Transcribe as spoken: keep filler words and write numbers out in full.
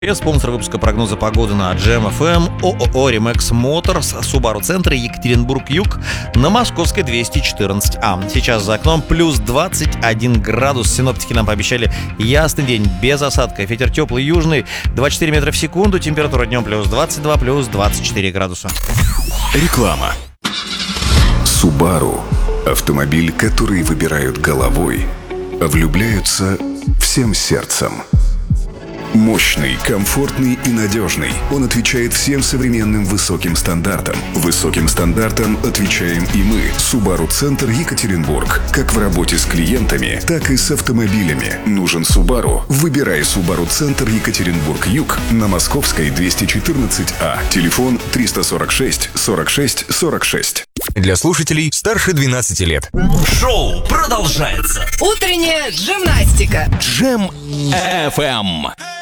И спонсор выпуска прогноза погоды на Джем эф эм ООО Remax Motors, Subaru Центр, Екатеринбург-Юг на Московской двести четырнадцать А. Сейчас за окном плюс двадцать один градус. Синоптики нам пообещали ясный день, без осадков. Ветер теплый, южный, двадцать четыре метра в секунду. Температура днем плюс двадцать два, плюс двадцать четыре градуса. Реклама. Subaru – автомобиль, который выбирают головой, а влюбляются всем сердцем. Мощный, комфортный и надежный. Он отвечает всем современным высоким стандартам. Высоким стандартам отвечаем и мы. Subaru Центр, Екатеринбург. Как в работе с клиентами, так и с автомобилями. Нужен Subaru? Выбирай Subaru Центр, Екатеринбург-Юг на Московской двести четырнадцать А. Телефон триста сорок шесть сорок шесть сорок шесть. Для слушателей старше двенадцати лет. Шоу продолжается. Утренняя джимнастика. Джем эф эм.